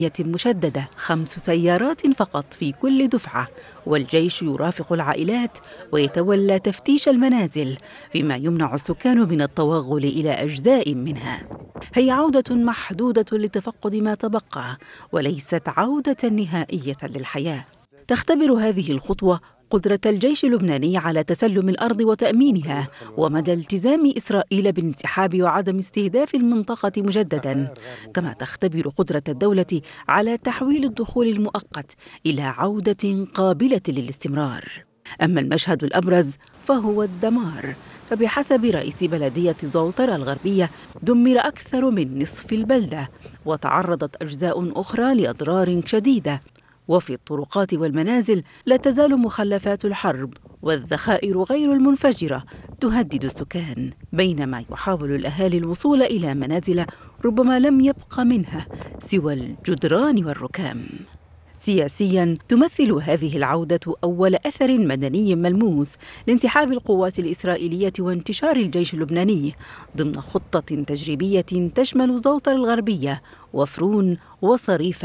مشددة، 5 سيارات فقط في كل دفعة، والجيش يرافق العائلات ويتولى تفتيش المنازل، فيما يمنع السكان من التوغل إلى أجزاء منها. هي عودة محدودة لتفقد ما تبقى، وليست عودة نهائية للحياة. تختبر هذه الخطوة قدرة الجيش اللبناني على تسلم الأرض وتأمينها، ومدى التزام إسرائيل بالانسحاب وعدم استهداف المنطقة مجدداً، كما تختبر قدرة الدولة على تحويل الدخول المؤقت إلى عودة قابلة للاستمرار. أما المشهد الأبرز فهو الدمار، فبحسب رئيس بلدية زوطرة الغربية دمر أكثر من نصف البلدة، وتعرضت أجزاء أخرى لأضرار شديدة. وفي الطرقات والمنازل لا تزال مخلفات الحرب والذخائر غير المنفجرة تهدد السكان، بينما يحاول الأهالي الوصول إلى منازل ربما لم يبق منها سوى الجدران والركام. سياسياً تمثل هذه العودة أول أثر مدني ملموس لانسحاب القوات الإسرائيلية وانتشار الجيش اللبناني ضمن خطة تجريبية تشمل زوطر الغربية وفرون وصريفة.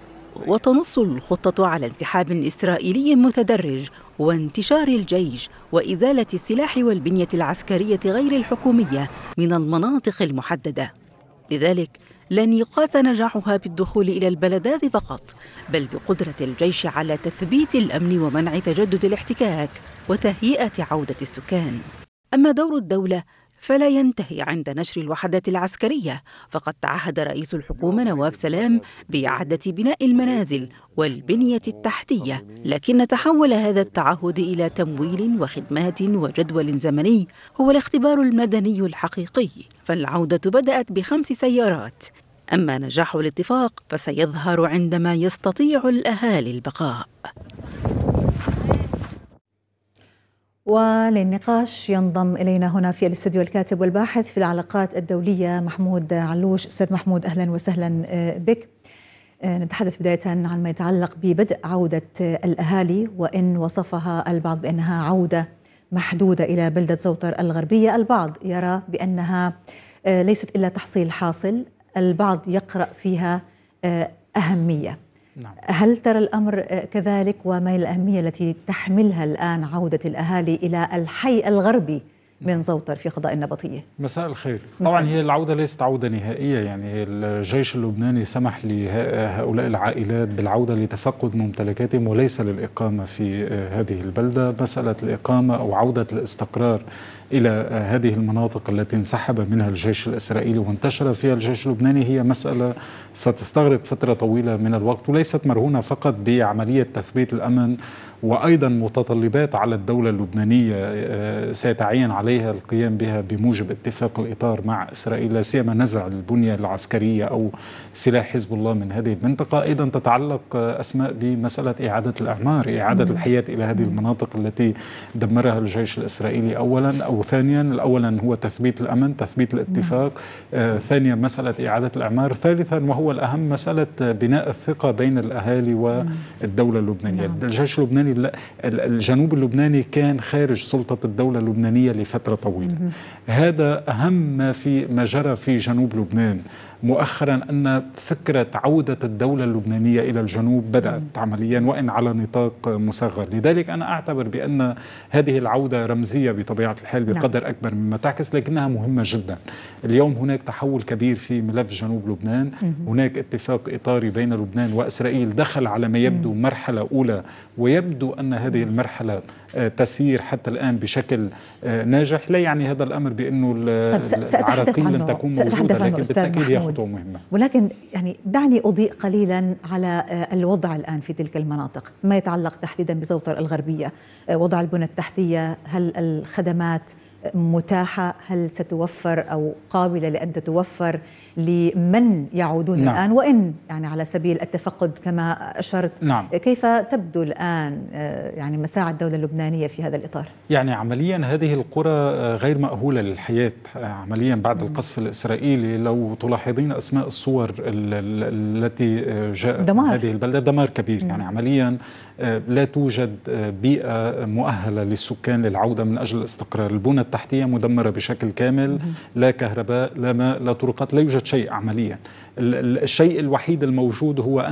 وتنص الخطة على انسحاب إسرائيلي متدرج وانتشار الجيش وإزالة السلاح والبنية العسكرية غير الحكومية من المناطق المحددة. لذلك لن يقاس نجاحها بالدخول إلى البلدات فقط، بل بقدرة الجيش على تثبيت الأمن ومنع تجدد الاحتكاك وتهيئة عودة السكان. أما دور الدولة فلا ينتهي عند نشر الوحدات العسكرية، فقد تعهد رئيس الحكومة نواف سلام بإعادة بناء المنازل والبنية التحتية، لكن تحول هذا التعهد إلى تمويل وخدمات وجدول زمني هو الاختبار المدني الحقيقي. فالعودة بدأت ب5 سيارات، أما نجاح الاتفاق فسيظهر عندما يستطيع الأهالي البقاء. وللنقاش ينضم إلينا هنا في الاستوديو الكاتب والباحث في العلاقات الدولية محمود علوش. أستاذ محمود، أهلا وسهلا بك. نتحدث بداية عن ما يتعلق ببدء عودة الأهالي، وإن وصفها البعض بأنها عودة محدودة إلى بلدة زوطر الغربية. البعض يرى بأنها ليست إلا تحصيل حاصل، البعض يقرأ فيها أهمية. نعم. هل ترى الأمر كذلك؟ وما هي الأهمية التي تحملها الآن عودة الأهالي إلى الحي الغربي من زوطر في قضاء النبطية؟ مساء الخير. طبعا هي العودة ليست عودة نهائية، يعني الجيش اللبناني سمح لهؤلاء العائلات بالعودة لتفقد ممتلكاتهم وليس للإقامة في هذه البلدة. مسألة الإقامة أو عودة الاستقرار إلى هذه المناطق التي انسحب منها الجيش الإسرائيلي وانتشر فيها الجيش اللبناني هي مسألة ستستغرق فترة طويلة من الوقت، وليست مرهونة فقط بعملية تثبيت الأمن، وأيضا متطلبات على الدولة اللبنانية سيتعين عليها القيام بها بموجب اتفاق الإطار مع إسرائيل، لا سيما نزع البنية العسكرية أو سلاح حزب الله من هذه المنطقة. أيضا تتعلق أسماء بمسألة إعادة الأعمار، إعادة الحياة إلى هذه المناطق التي دمرها الجيش الإسرائيلي أولا أو ثانيا. أولا هو تثبيت الأمن، تثبيت الاتفاق، ثانيا مسألة إعادة الأعمار، ثالثا وهو الأهم مسألة بناء الثقة بين الأهالي والدولة اللبنانية. الجيش اللبناني الجنوب اللبناني كان خارج سلطة الدولة اللبنانية لفترة طويلة. هذا أهم ما جرى في جنوب لبنان مؤخرا، أن فكرة عودة الدولة اللبنانية إلى الجنوب بدأت عمليا وإن على نطاق مصغر. لذلك أنا أعتبر بأن هذه العودة رمزية بطبيعة الحال بقدر أكبر مما تعكس، لكنها مهمة جدا. اليوم هناك تحول كبير في ملف جنوب لبنان، هناك اتفاق إطاري بين لبنان وإسرائيل دخل على ما يبدو مرحلة أولى، ويبدو أن هذه المرحلة تسير حتى الآن بشكل ناجح. لا يعني هذا الأمر بأنه العراقيل لن تكون موجودة، لكن بالتأكيد هي خطوة مهمة. ولكن يعني دعني أضيء قليلا على الوضع الآن في تلك المناطق، ما يتعلق تحديدا بزوطر الغربية، وضع البنى التحتية، هل الخدمات متاحة؟ هل ستوفر أو قابلة لأن تتوفر لمن يعودون الآن؟ وإن يعني على سبيل التفقد كما أشرت، كيف تبدو الآن يعني مساعي الدولة اللبنانية في هذا الإطار؟ يعني عمليا هذه القرى غير مأهولة للحياة عمليا بعد القصف الإسرائيلي. لو تلاحظين أسماء الصور التي جاءت من هذه البلدة، دمار كبير. يعني عمليا لا توجد بيئة مؤهلة للسكان للعودة من أجل الاستقرار. البنى التحتية مدمرة بشكل كامل، لا كهرباء لا ماء لا طرقات، لا يوجد شيء عمليا. الشيء الوحيد الموجود هو